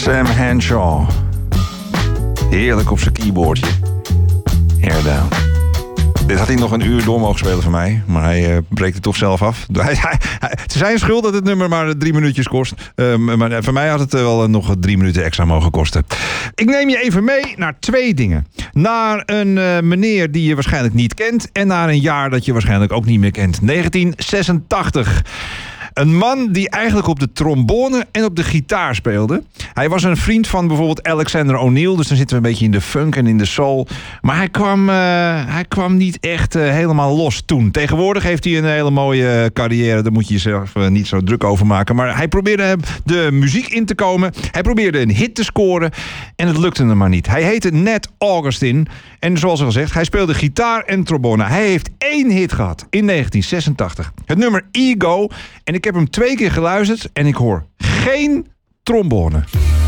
Sam Henshaw. Heerlijk op zijn keyboardje. Hair down. Dit had hij nog een uur door mogen spelen van mij. Maar hij breekt het toch zelf af. Het is zijn schuld dat het nummer maar 3 minuutjes kost. Maar voor mij had het wel nog 3 minuten extra mogen kosten. Ik neem je even mee naar 2 dingen. Naar een meneer die je waarschijnlijk niet kent. En naar een jaar dat je waarschijnlijk ook niet meer kent. 1986. Een man die eigenlijk op de trombone en op de gitaar speelde. Hij was een vriend van bijvoorbeeld Alexander O'Neal. Dus dan zitten we een beetje in de funk en in de soul. Maar hij kwam niet echt helemaal los toen. Tegenwoordig heeft hij een hele mooie carrière. Daar moet je jezelf niet zo druk over maken. Maar hij probeerde de muziek in te komen. Hij probeerde een hit te scoren. En het lukte hem maar niet. Hij heette Ned Augustine. En zoals al gezegd, hij speelde gitaar en trombone. Hij heeft 1 hit gehad in 1986. Het nummer Ego. En ik heb hem 2 keer geluisterd en ik hoor geen trombone.